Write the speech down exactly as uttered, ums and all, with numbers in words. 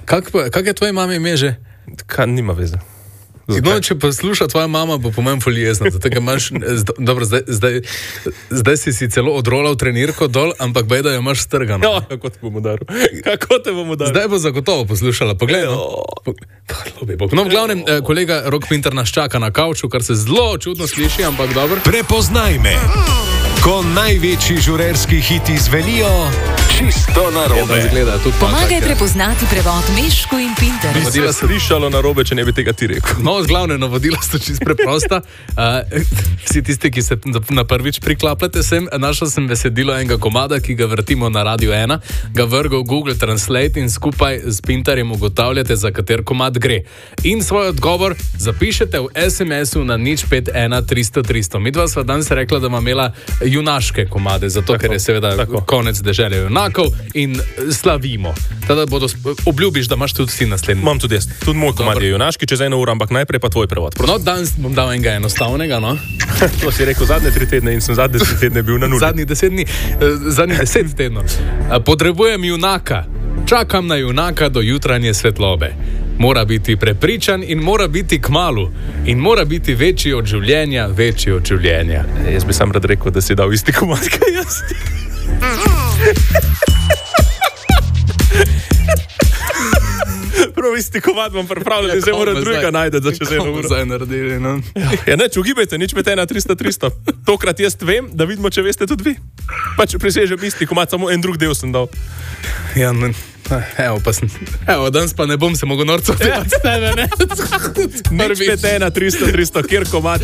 Kak, kak je tvoje mame ime že? Kaj nima veze. No, če posluša tvoja mama, bo po mojem ful jezna, zato ker imaš, dobro, zdaj, zdaj, zdaj si si celo odrolal trenirko dol, ampak bej, da jo imaš strgano. Ja, kako te bom udaril? Kako te bom udaril? Zdaj bo zagotovo poslušala, poglej. No, no v glavnem, kolega Rok Pintar nas čaka na kavču, kar se zelo čudno sliši, ampak dobro. Prepoznaj me, ko največji žurerski hiti zvenijo čisto narobe. Pomagaj prepoznati prevod Mešku in Pintarju. Bi se slišalo narobe, če ne bi tega ti rekel. No, z glavne navodila so čisto preprosta. Uh, vsi tisti, ki se na prvič priklapljate sem, našel sem besedilo enega komada, ki ga vrtimo na Radio ena, ga vrgal Google Translate in skupaj z Pintarjem ugotavljate, za kater komad gre. In svoj odgovor zapišete v es em esu na nič pet ena tristo tristo. Midva sva danes rekla, da ima imela junaške komade, zato tako, ker je seveda tako. Konec deželja junakov in slavimo. Tada bodo obljubiš, da imaš tudi ti naslednji. Imam tudi jaz. Tudi moj komad je junaški čez eno uro, ampak najprej pa tvoj prevod. Prosim. No, danes bom dal enega enostavnega, no. To si rekel zadnje tri tedne in sem zadnje tri tedne bil na nuli. Zadnjih deset dni, zadnjih deset tednov. Potrebujem junaka. Čakam na junaka do jutranje svetlobe. Mora biti prepričan in mora biti kmalu. In mora biti večji od življenja, večji od življenja. E, jaz bi sam rad rekel, da si dal isti komad, kaj jaz. Prav isti komad bom pripravljal in zdaj mora drugega najde, da če se eno uro. Zdaj naredili, no. Ja, neč, ugibajte, nič pet ena tristo tristo. Tokrat jaz vem, da vidimo, če veste tudi vi. Pač prisežem isti komad, samo en drug del sem dal. Ja, no, evo pa sem, evo, danes pa ne bom se mogel norcati. Ja, tebe, ne. Nič pet ena tristo tristo, kjer komad